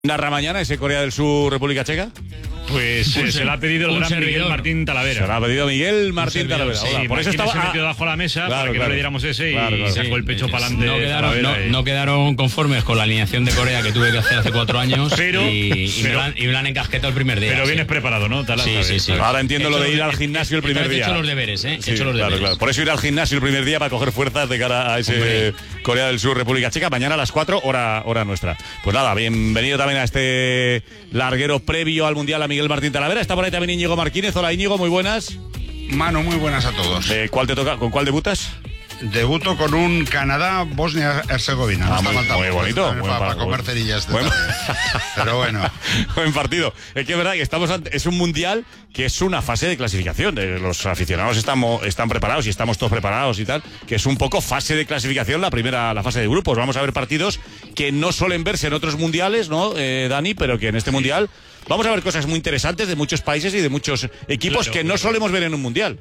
¿Narra mañana ese Corea del Sur, República Checa? Pues se lo ha pedido el gran Miguel Martín Talavera. Se lo ha pedido Miguel Martín Talavera. Sí, por eso estaba se metió bajo la mesa para que no le diéramos ese y sacó el pecho para adelante. No quedaron conformes con la alineación de Corea que tuve que hacer hace 4 años y me la han encasquetado el primer día. Pero vienes preparado, ¿no? Sí. Ahora entiendo lo de ir al gimnasio el primer día. He hecho los deberes, ¿eh? Claro. Por eso ir al gimnasio el primer día para coger fuerzas de cara a ese Corea del Sur, República Checa. Mañana a las 4, hora nuestra. Pues nada, bienvenido también a este larguero previo al Mundial a Miguel Martín Talavera. Está por ahí también Íñigo Marquínez. Hola Íñigo, muy buenas. Mano, muy buenas a todos. ¿Cuál te toca? ¿Con cuál debutas? Debuto con un Canadá-Bosnia-Herzegovina. Muy bonito. Para comer cerillas de tarde. Pero bueno. Buen partido. Es que es verdad que es un mundial que es una fase de clasificación. Los aficionados están preparados y estamos todos preparados y tal. Que es un poco fase de clasificación, la fase de grupos. Vamos a ver partidos que no suelen verse en otros mundiales, ¿no, Dani? Pero que en este mundial vamos a ver cosas muy interesantes de muchos países y de muchos equipos que no solemos ver en un mundial.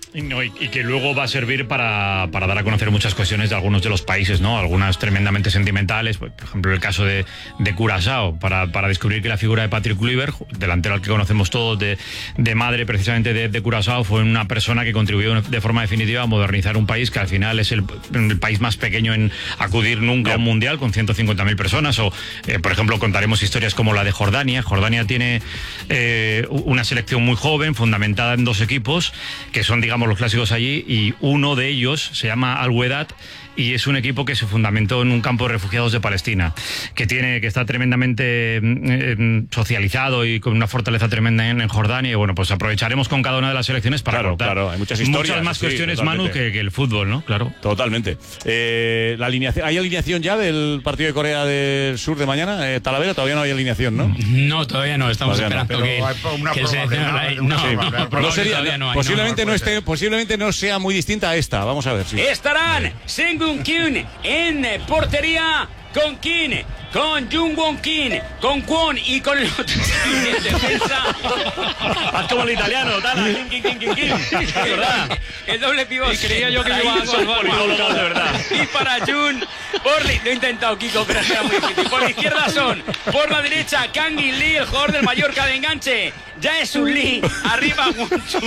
Y que luego va a servir para dar a conocer muchas cuestiones de algunos de los países, ¿no? Algunas tremendamente sentimentales, por ejemplo el caso de Curazao, para descubrir que la figura de Patrick Kluivert, delantero al que conocemos todos de madre precisamente de Curazao, fue una persona que contribuyó de forma definitiva a modernizar un país que al final es el país más pequeño en acudir nunca a un mundial, con 150.000 personas. O, por ejemplo, contaremos historias como la de Jordania. Jordania tiene una selección muy joven, fundamentada en 2 equipos, que son, digamos, los clásicos allí, y uno de ellos se llama Al-Wedat y es un equipo que se fundamentó en un campo de refugiados de Palestina, que está tremendamente socializado y con una fortaleza tremenda en Jordania. Y bueno, pues aprovecharemos con cada una de las selecciones para contar hay muchas historias, muchas más cuestiones, Manu, que el fútbol, ¿no? Claro. Totalmente. La alineación, ¿hay alineación ya del partido de Corea del Sur de mañana? Talavera, todavía no hay alineación, ¿no? No, todavía no. Estamos esperando posiblemente no sea muy distinta a esta. Vamos a ver. Sí. Estarán Sengun Kyun en portería, con Kim, con Jungwon Kim, con Kwon y con el otro en defensa. Haz como el italiano, Tala. ¿Verdad? El doble pivote. Creía yo que me iba a salvar. De verdad. Y para Jun, lo he intentado, Kiko, pero era muy difícil. Por la izquierda son, por la derecha, Kang In Lee, el jugador del Mallorca de enganche. Jae-Sun Lee, arriba Won-Chun.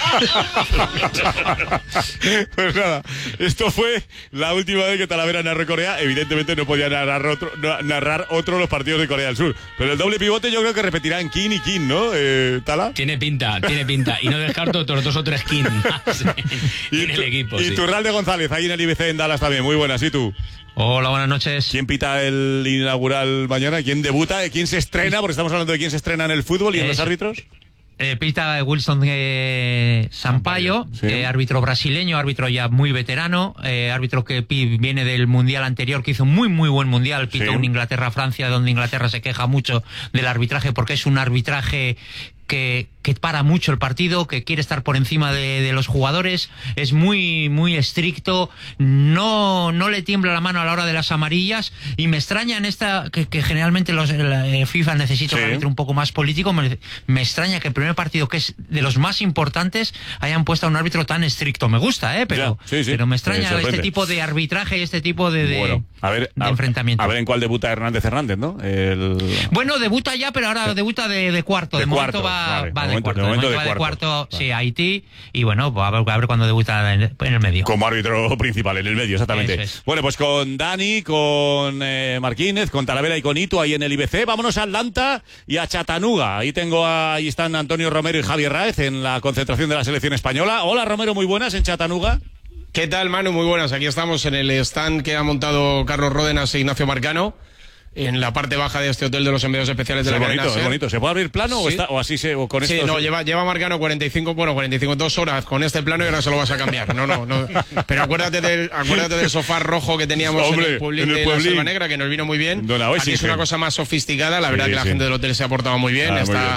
Pues nada, esto fue la última vez que Talavera narró Corea. Evidentemente no podía narrar otro los partidos de Corea del Sur. Pero el doble pivote yo creo que repetirán Kim y Kim, ¿no, Tala? Tiene pinta. Y no descarto otros 2 o 3 Kim en el equipo. Y Turralde González, ahí en el IBC en Dallas también. Muy buenas, ¿y tú? Hola, buenas noches. ¿Quién pita el inaugural mañana? ¿Quién debuta? ¿Quién se estrena? Porque estamos hablando de quién se estrena en el fútbol y en los árbitros. Pita Wilson Sampaio, sí. Árbitro brasileño, árbitro ya muy veterano, árbitro que viene del mundial anterior, que hizo muy buen mundial, pitó un Inglaterra-Francia, donde Inglaterra se queja mucho del arbitraje porque es un arbitraje que para mucho el partido, que quiere estar por encima de los jugadores, es muy estricto, no le tiembla la mano a la hora de las amarillas, y me extraña en esta que generalmente la FIFA necesita un árbitro un poco más político. Me extraña que el primer partido, que es de los más importantes, hayan puesto a un árbitro tan estricto. Me gusta, pero me extraña este tipo de arbitraje y este tipo de enfrentamiento. A ver en cuál debuta Hernández, ¿no? Bueno, debuta ya, pero ahora debuta de cuarto. De momento va de cuarto, sí, Haití, y bueno, pues a ver cuándo debuta en el medio. Como árbitro principal, en el medio, exactamente. Es. Bueno, pues con Dani, con Marquínez, con Talavera y con Ito ahí en el IBC, vámonos a Atlanta y a Chattanooga. Ahí están Antonio Romero y Javier Raez en la concentración de la selección española. Hola Romero, muy buenas en Chattanooga. ¿Qué tal, Manu? Muy buenas. Aquí estamos en el stand que ha montado Carlos Ródenas e Ignacio Marcano, en la parte baja de este hotel de los enviados especiales de la cadena SER. Es bonito. ¿Se puede abrir plano o así o con esto? Sí, no, lleva Marcano 2 horas con este plano y ahora se lo vas a cambiar. No. Pero acuérdate del sofá rojo que teníamos en el Pueblín de la Selva Negra, que nos vino muy bien. Aquí es una cosa más sofisticada. La verdad que la gente del hotel se ha portado muy bien.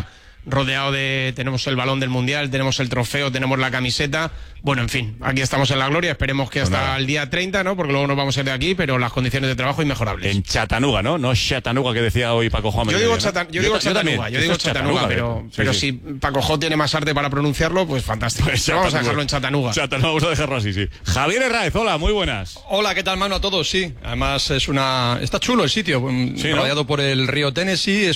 rodeado tenemos el balón del Mundial, tenemos el trofeo, tenemos la camiseta. Bueno, en fin, aquí estamos en la gloria. Esperemos que hasta el día 30, ¿no? Porque luego nos vamos a ir de aquí, pero las condiciones de trabajo inmejorables. En Chattanooga, ¿no? No Chattanooga, que decía hoy Paco Jó. Yo digo Chattanooga, pero si Paco Jó tiene más arte para pronunciarlo, pues fantástico. Pues vamos a dejarlo en Chattanooga. Vamos a dejarlo así, sí. Javier Herráez, hola, muy buenas. Hola, ¿qué tal, mano? A todos, sí. Además, está chulo el sitio, rodeado por el río Tennessee.